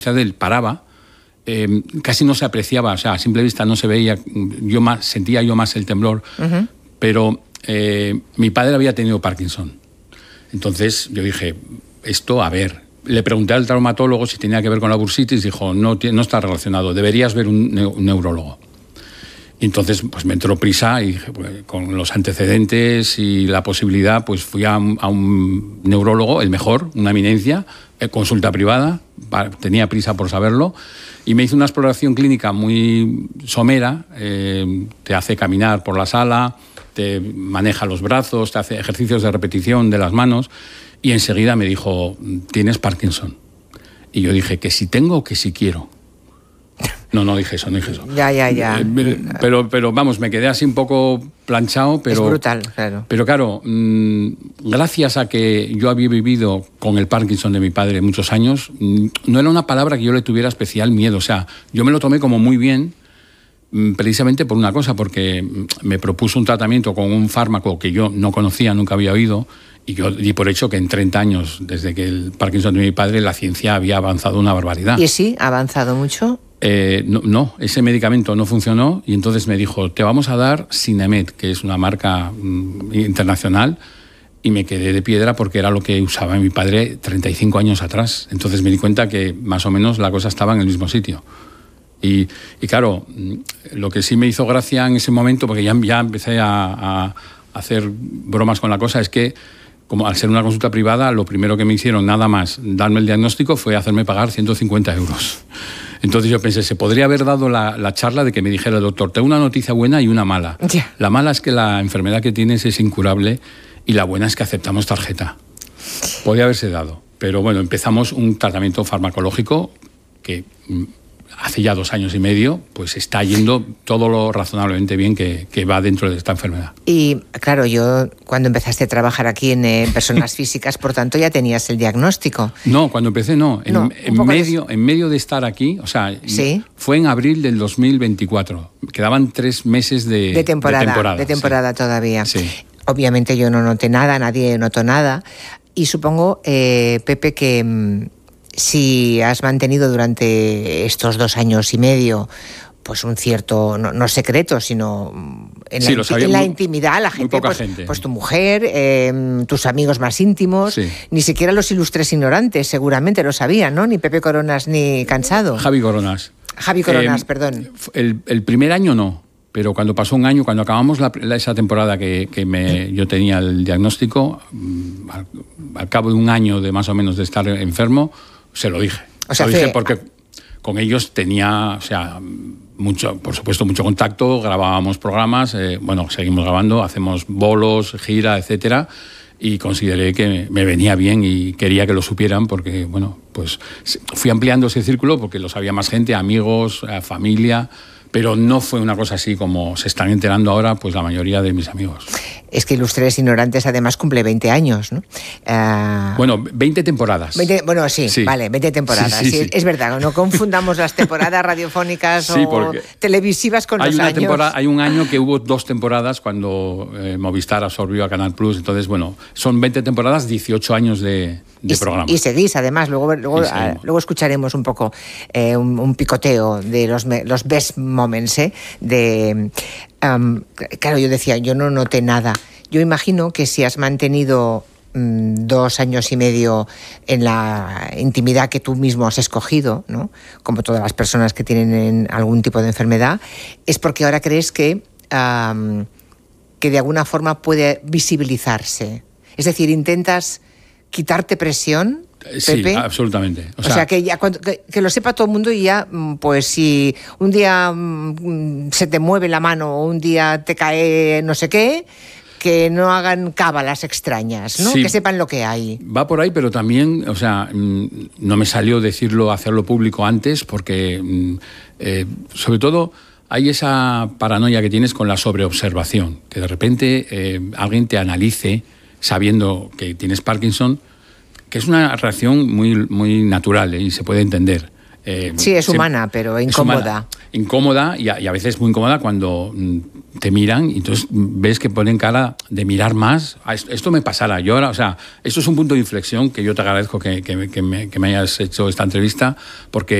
él paraba, casi no se apreciaba, o sea, a simple vista no se veía, sentía yo más el temblor, pero mi padre había tenido Parkinson. Entonces yo dije, esto, a ver, le pregunté al traumatólogo si tenía que ver con la bursitis, dijo, no está relacionado, deberías ver un neurólogo. Y entonces pues me entró prisa y pues, con los antecedentes y la posibilidad, pues fui a un neurólogo, el mejor, una eminencia, consulta privada, tenía prisa por saberlo, y me hizo una exploración clínica muy somera, te hace caminar por la sala, te maneja los brazos, te hace ejercicios de repetición de las manos, y enseguida me dijo, tienes Parkinson. Y yo dije, que si tengo o que si quiero. No dije eso. Ya. Pero vamos, me quedé así un poco planchado, pero... Es brutal, claro. Pero claro, gracias a que yo había vivido con el Parkinson de mi padre muchos años, no era una palabra que yo le tuviera especial miedo. O sea, yo me lo tomé como muy bien, precisamente por una cosa, porque me propuso un tratamiento con un fármaco que yo no conocía, nunca había oído, y yo di por hecho que en 30 años, desde que el Parkinson de mi padre, la ciencia había avanzado una barbaridad. ¿Y sí? ¿Ha avanzado mucho? No, ese medicamento no funcionó y entonces me dijo, te vamos a dar Sinemet, que es una marca internacional, y me quedé de piedra porque era lo que usaba mi padre 35 años atrás. Entonces me di cuenta que más o menos la cosa estaba en el mismo sitio. Y claro, lo que sí me hizo gracia en ese momento, porque ya empecé a hacer bromas con la cosa, es que como al ser una consulta privada, lo primero que me hicieron, nada más darme el diagnóstico, fue hacerme pagar 150 euros. Entonces yo pensé, se podría haber dado la charla de que me dijera el doctor, tengo una noticia buena y una mala. Yeah. La mala es que la enfermedad que tienes es incurable y la buena es que aceptamos tarjeta. Podría haberse dado. Pero bueno, empezamos un tratamiento farmacológico que hace ya 2 años y medio, pues está yendo todo lo razonablemente bien que va dentro de esta enfermedad. Y claro, yo cuando empezaste a trabajar aquí en personas físicas, por tanto ya tenías el diagnóstico. No, cuando empecé no. En medio de estar aquí, o sea, ¿sí? Fue en abril del 2024. Quedaban 3 meses de temporada todavía. Sí. Obviamente yo no noté nada, nadie notó nada. Y supongo, Pepe, que si has mantenido durante estos 2 años y medio pues un cierto, no secreto, sino en la intimidad, la gente, pues tu mujer, tus amigos más íntimos, sí. Ni siquiera los ilustres ignorantes seguramente lo sabían, ¿no? Ni Pepe Coronas ni Cansado. Javi Coronas, perdón. El primer año no, pero cuando pasó un año, cuando acabamos esa temporada yo tenía el diagnóstico, al cabo de un año de más o menos de estar enfermo, se lo dije. O sea, lo dije porque con ellos tenía, o sea, por supuesto, mucho contacto, grabábamos programas, seguimos grabando, hacemos bolos, gira, etcétera, y consideré que me venía bien y quería que lo supieran porque, bueno, pues fui ampliando ese círculo porque lo sabía más gente, amigos, familia, pero no fue una cosa así como se están enterando ahora pues la mayoría de mis amigos. Es que Ilustres Ignorantes además cumple 20 años, ¿no? 20 temporadas. 20 temporadas. Sí. Es verdad, no confundamos las temporadas radiofónicas o televisivas con los años. Hay un año que hubo 2 temporadas cuando Movistar absorbió a Canal Plus, entonces, son 20 temporadas, 18 años de programa. Y seguís, además, luego escucharemos un poco un picoteo de los best moments, claro, yo decía, yo no noté nada. Yo imagino que si has mantenido 2 años y medio en la intimidad que tú mismo has escogido, ¿no? Como todas las personas que tienen algún tipo de enfermedad, es porque ahora crees que de alguna forma puede visibilizarse. Es decir, intentas quitarte presión. Sí, Pepe. Absolutamente. O sea que ya que lo sepa todo el mundo y ya, pues si un día se te mueve la mano o un día te cae no sé qué, que no hagan cábalas extrañas, ¿no? Sí, que sepan lo que hay. Va por ahí, pero también, o sea, no me salió hacerlo público antes porque, sobre todo, hay esa paranoia que tienes con la sobreobservación, que de repente alguien te analice sabiendo que tienes Parkinson, que es una reacción muy, muy natural y se puede entender. Sí, es humana, pero incómoda. Incómoda y a veces muy incómoda cuando te miran y entonces ves que ponen cara de mirar más. Esto me pasará. Yo ahora, o sea, esto es un punto de inflexión que yo te agradezco que me hayas hecho esta entrevista, porque